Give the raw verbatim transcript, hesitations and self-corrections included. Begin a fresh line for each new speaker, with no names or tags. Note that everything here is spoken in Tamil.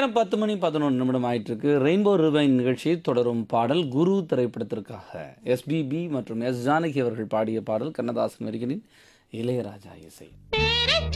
நேரம் பத்து மணி பதினொன்று நிமிடம் ஆயிட்டு இருக்கு. ரெயின்போ ரிவைன் நிகழ்ச்சியை தொடரும் பாடல் குரு திரைப்படத்திற்காக எஸ்பிபி மற்றும் எஸ் ஜானகி அவர்கள் பாடிய பாடல், கண்ணதாசன் வரிகளில் இளையராஜா இசை.